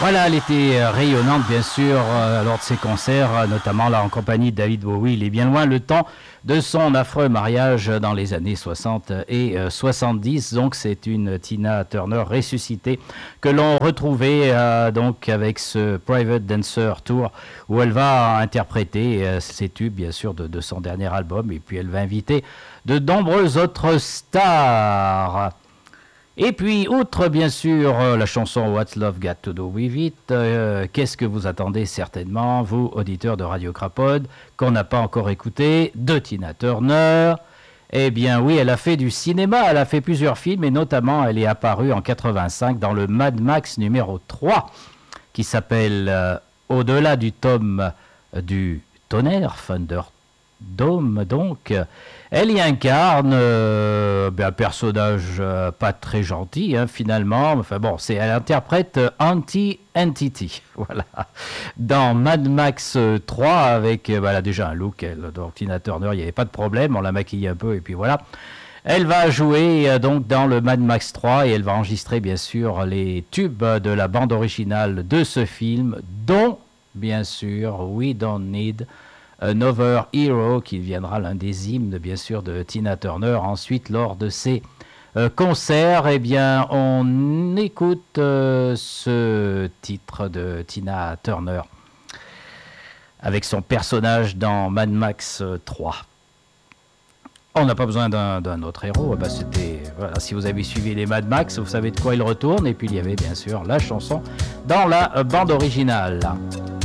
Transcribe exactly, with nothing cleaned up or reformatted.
Voilà, elle était rayonnante, bien sûr, euh, lors de ses concerts, notamment là en compagnie de David Bowie. Il est bien loin le temps de son affreux mariage dans les années soixante et euh, soixante-dix. Donc, c'est une Tina Turner ressuscitée que l'on retrouvait euh, donc avec ce Private Dancer Tour où elle va interpréter euh, ses tubes, bien sûr, de, de son dernier album. Et puis, elle va inviter de nombreuses autres stars. Et puis, outre bien sûr euh, la chanson What's Love Got to Do With It, euh, qu'est-ce que vous attendez certainement, vous, auditeurs de Radio Crapode, qu'on n'a pas encore écouté, de Tina Turner? Eh bien oui, elle a fait du cinéma, elle a fait plusieurs films, et notamment elle est apparue en quatre-vingt-cinq dans le Mad Max numéro trois, qui s'appelle euh, Au-delà du tome euh, du tonnerre, Thunderdome donc. Elle y incarne euh, ben, un personnage euh, pas très gentil, hein, finalement. Enfin bon, c'est, elle interprète euh, Anti-Entity, voilà. Dans Mad Max trois, avec euh, voilà, déjà un look. Elle, donc Tina Turner, il n'y avait pas de problème, on l'a maquillée un peu et puis voilà. Elle va jouer euh, donc dans le Mad Max trois et elle va enregistrer bien sûr les tubes de la bande originale de ce film, dont bien sûr We Don't Need Another Hero, qui deviendra l'un des hymnes, bien sûr, de Tina Turner. Ensuite, lors de ses euh, concerts, eh bien, on écoute euh, ce titre de Tina Turner avec son personnage dans Mad Max trois. On n'a pas besoin d'un, d'un autre héros. Bah, c'était, voilà, si vous avez suivi les Mad Max, vous savez de quoi il retourne. Et puis, il y avait, bien sûr, la chanson dans la euh, bande originale.